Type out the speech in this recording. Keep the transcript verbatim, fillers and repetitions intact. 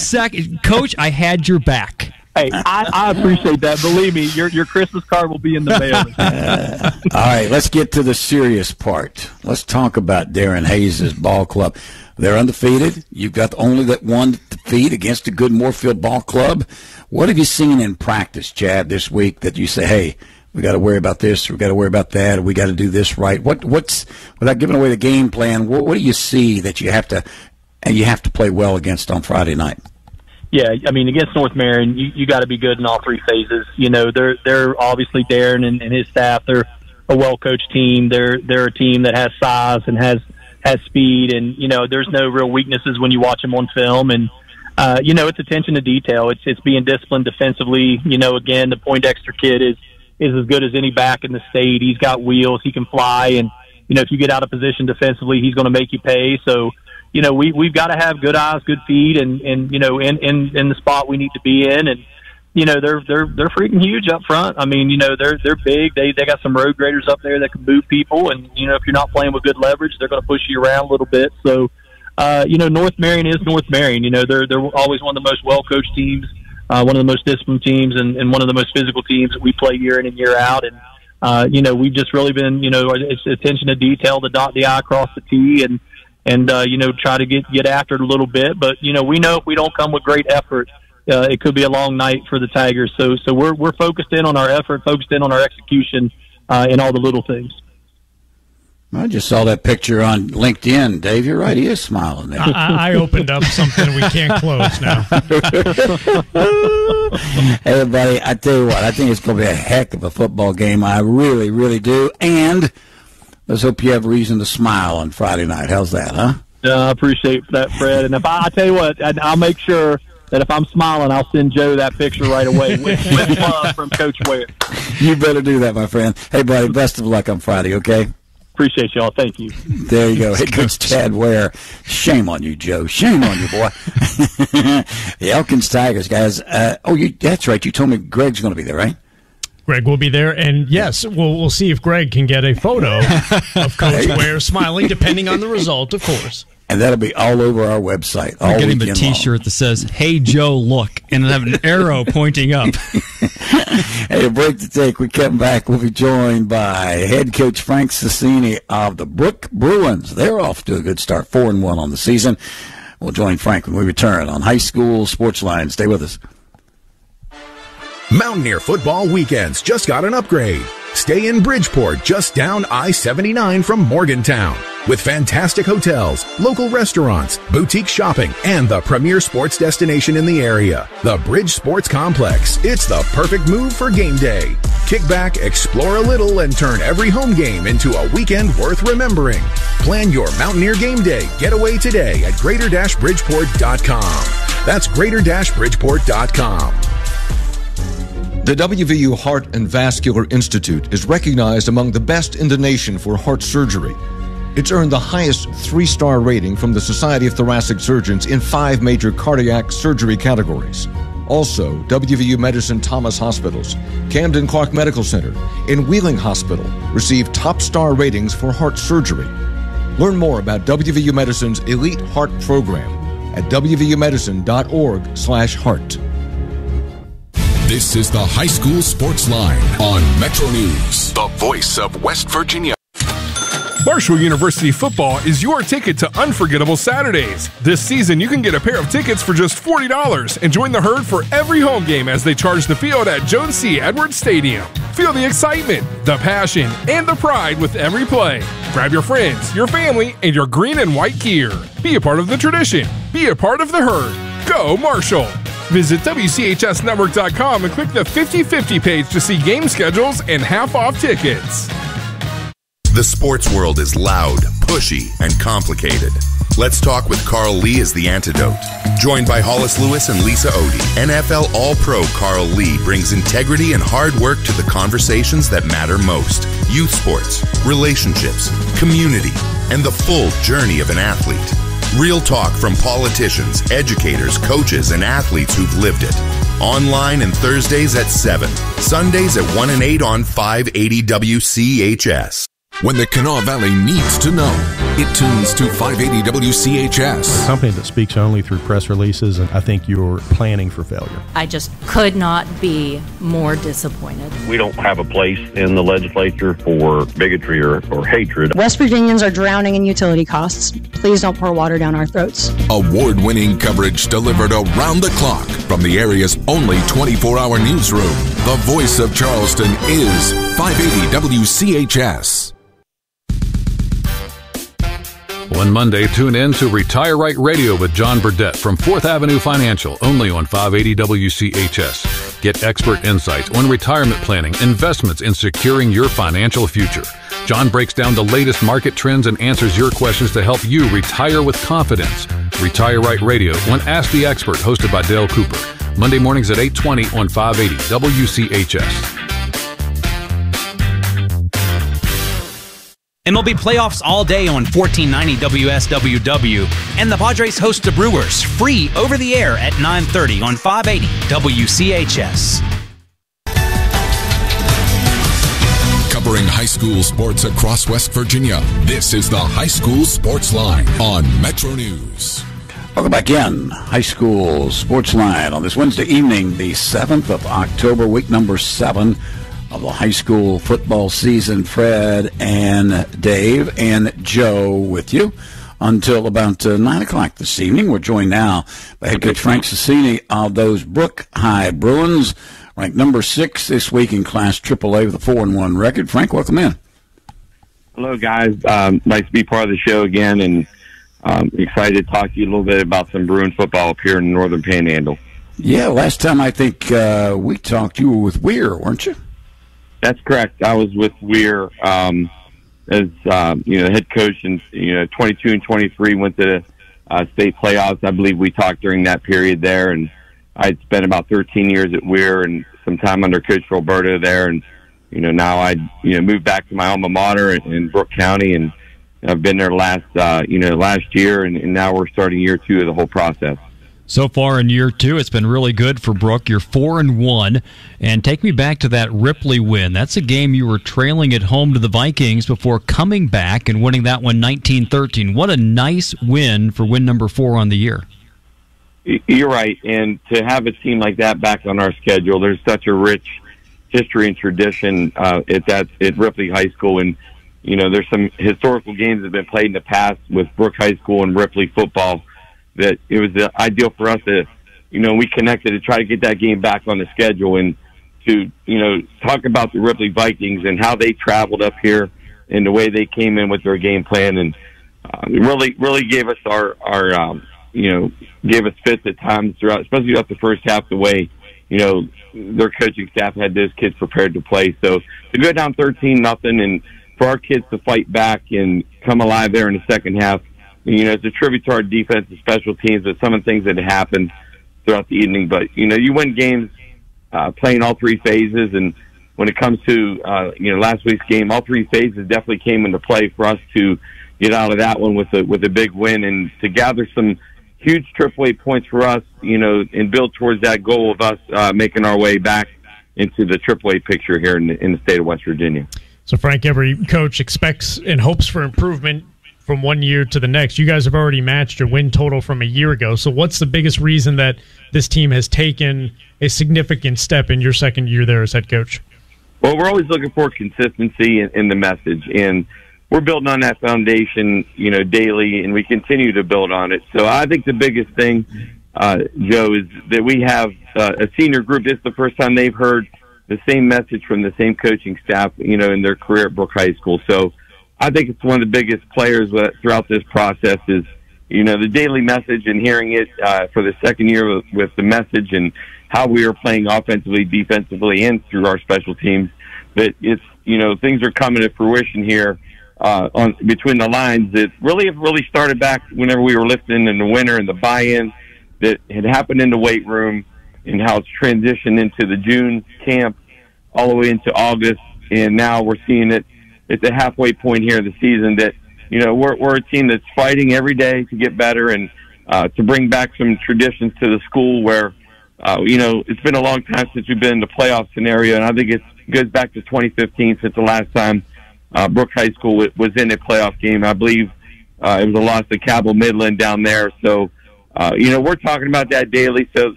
second. Coach, I had your back. Hey, I, I appreciate that. Believe me, your your Christmas card will be in the mail. Uh, all right, let's get to the serious part. Let's talk about Darren Hayes' ball club. They're undefeated. You've got only that one defeat against a good Moorfield ball club. What have you seen in practice, Chad, this week that you say, hey, we got to worry about this, we got to worry about that, we got to do this right? What what's without giving away the game plan? What, what do you see that you have to and you have to play well against on Friday night? Yeah, I mean, against North Marion, you, you got to be good in all three phases. You know, they're they're obviously Darren and, and his staff. They're a well-coached team. They're they're a team that has size and has has speed, and you know, there's no real weaknesses when you watch them on film. And uh, you know, it's attention to detail. It's it's being disciplined defensively. You know, again, the Poindexter kid is is as good as any back in the state. He's got wheels. He can fly, and you know, if you get out of position defensively, he's going to make you pay. So. You know, we, we've got to have good eyes, good feet, and, and you know, in, in, in the spot we need to be in. And, you know, they're they're they're freaking huge up front. I mean, you know, they're they're big. They they got some road graders up there that can move people. And, you know, if you're not playing with good leverage, they're going to push you around a little bit. So, uh, you know, North Marion is North Marion. You know, they're, they're always one of the most well-coached teams, uh, one of the most disciplined teams, and, and one of the most physical teams that we play year in and year out. And, uh, you know, we've just really been, you know, it's attention to detail, to dot the I, cross the T, and, and, uh, you know, try to get, get after it a little bit. But, you know, we know if we don't come with great effort, uh, it could be a long night for the Tigers. So so we're we're focused in on our effort, focused in on our execution, uh, in all the little things. I just saw that picture on LinkedIn. Dave, you're right. He is smiling there. I, I opened up something we can't close now. Hey, everybody, I tell you what, I think it's going to be a heck of a football game. I really, really do. And let's hope you have reason to smile on Friday night. How's that, huh? Yeah, I appreciate that, Fred. And if I, I tell you what, I, I'll make sure that if I'm smiling, I'll send Joe that picture right away with, with love from Coach Ware. You better do that, my friend. Hey, buddy, best of luck on Friday, okay? Appreciate y'all. Thank you. There you go. Hey, Coach Chad Ware. Shame on you, Joe. Shame on you, boy. The Elkins Tigers, guys. Uh, oh, you, that's right. You told me Greg's going to be there, right? Greg will be there, and yes, we'll we'll see if Greg can get a photo of Coach Ware smiling, depending on the result, of course. And that'll be all over our website. I'll all get him a T-shirt long. that says, "Hey Joe, look," and it'll have an arrow pointing up. Hey, a break to take. We come back. We'll be joined by head coach Frank Sassini of the Brook Bruins. They're off to a good start, four and one on the season. We'll join Frank when we return on High School Sports Line. Stay with us. Mountaineer football weekends just got an upgrade. Stay in Bridgeport, just down I seventy-nine from Morgantown. With fantastic hotels, local restaurants, boutique shopping, and the premier sports destination in the area, the Bridge Sports Complex. It's the perfect move for game day. Kick back, explore a little, and turn every home game into a weekend worth remembering. Plan your Mountaineer game day getaway today at greater bridgeport dot com. That's greater bridgeport dot com. The W V U Heart and Vascular Institute is recognized among the best in the nation for heart surgery. It's earned the highest three-star rating from the Society of Thoracic Surgeons in five major cardiac surgery categories. Also, W V U Medicine Thomas Hospitals, Camden Clark Medical Center, and Wheeling Hospital received top-star ratings for heart surgery. Learn more about W V U Medicine's Elite Heart Program at w v u medicine dot org slash heart. This is the High School Sports Line on Metro News, the voice of West Virginia. Marshall University football is your ticket to unforgettable Saturdays. This season, you can get a pair of tickets for just forty dollars and join the herd for every home game as they charge the field at Jones C. Edwards Stadium. Feel the excitement, the passion, and the pride with every play. Grab your friends, your family, and your green and white gear. Be a part of the tradition. Be a part of the herd. Go Marshall! Visit W C H S network dot com and click the fifty fifty page to see game schedules and half-off tickets. The sports world is loud, pushy, and complicated. Let's Talk with Carl Lee is the antidote. Joined by Hollis Lewis and Lisa Odie, N F L All-Pro Carl Lee brings integrity and hard work to the conversations that matter most. Youth sports, relationships, community, and the full journey of an athlete. Real talk from politicians, educators, coaches, and athletes who've lived it. Online and Thursdays at seven. Sundays at one and eight on five eighty W C H S. When the Kanawha Valley needs to know. it tunes to five eighty W C H S. A company that speaks only through press releases, and I think you're planning for failure. I just could not be more disappointed. We don't have a place in the legislature for bigotry or, or hatred. West Virginians are drowning in utility costs. Please don't pour water down our throats. Award-winning coverage delivered around the clock from the area's only twenty-four hour newsroom. The voice of Charleston is five eighty W C H S. One Monday, tune in to Retire Right Radio with John Burdett from Fourth Avenue Financial, only on five eighty W C H S. Get expert insights on retirement planning, investments, and securing your financial future. John breaks down the latest market trends and answers your questions to help you retire with confidence. Retire Right Radio on Ask the Expert, hosted by Dale Cooper. Monday mornings at eight twenty on five eighty W C H S. M L B playoffs all day on fourteen ninety W S W W. And the Padres host the Brewers free over the air at nine thirty on five eighty W C H S. Covering high school sports across West Virginia, this is the High School Sports Line on Metro News. Welcome back in. High School Sports Line on this Wednesday evening, the seventh of October, week number seven of the high school football season. Fred and Dave and Joe with you until about uh, nine o'clock this evening. We're joined now by head coach Frank Sassini of those Brook High Bruins, ranked number six this week in Class triple A with a four and one record. Frank, welcome in. Hello, guys. Um, nice to be part of the show again, and um, excited to talk to you a little bit about some Bruin football up here in the Northern Panhandle. Yeah, last time I think uh, we talked, you were with Weir, weren't you? That's correct. I was with Weir um, as um, you know, head coach, and you know, twenty-two and twenty-three went to the uh, state playoffs. I believe we talked during that period there, and I'd spent about thirteen years at Weir and some time under Coach Roberto there, and you know, now I you know moved back to my alma mater in, in Brooke County, and I've been there last uh, you know last year, and, and now we're starting year two of the whole process. So far in year two, it's been really good for Brooke. You're four and one, and take me back to that Ripley win. That's a game you were trailing at home to the Vikings before coming back and winning that one nineteen thirteen. What a nice win for win number four on the year. You're right, and to have a team like that back on our schedule, there's such a rich history and tradition uh, at that at Ripley High School, and you know there's some historical games that have been played in the past with Brooke High School and Ripley football. That it was the ideal for us to, you know, we connected to try to get that game back on the schedule and to, you know, talk about the Ripley Vikings and how they traveled up here and the way they came in with their game plan, and uh, really, really gave us our, our, um, you know, gave us fits at times throughout, especially throughout the first half, the way, you know, their coaching staff had those kids prepared to play. So to go down thirteen nothing and for our kids to fight back and come alive there in the second half, you know, it's a tribute to our defense and special teams, but some of the things that happened throughout the evening. But, you know, you win games uh, playing all three phases. And when it comes to, uh, you know, last week's game, all three phases definitely came into play for us to get out of that one with a, with a big win and to gather some huge triple A points for us, you know, and build towards that goal of us uh, making our way back into the triple A picture here in the, in the state of West Virginia. So, Frank, every coach expects and hopes for improvement from one year to the next. You guys have already matched your win total from a year ago. So what's the biggest reason that this team has taken a significant step in your second year there as head coach? Well, we're always looking for consistency in, in the message, and we're building on that foundation, you know, daily, and we continue to build on it. So I think the biggest thing, uh, Joe, is that we have uh, a senior group. This is the first time they've heard the same message from the same coaching staff, you know, in their career at Brooke High School. So I think it's one of the biggest players throughout this process is, you know, the daily message and hearing it uh, for the second year with, with the message and how we are playing offensively, defensively, and through our special teams. That it's, you know, things are coming to fruition here uh, on between the lines that really have really started back whenever we were lifting in the winter and the buy-in that had happened in the weight room and how it's transitioned into the June camp all the way into August. And now we're seeing it at the halfway point here of the season that, you know, we're, we're a team that's fighting every day to get better and uh, to bring back some traditions to the school where, uh, you know, it's been a long time since we've been in the playoff scenario. And I think it goes back to twenty fifteen since the last time uh, Brooke High School was in a playoff game. I believe Uh, it was a loss to Cabell Midland down there. So, uh, you know, we're talking about that daily. So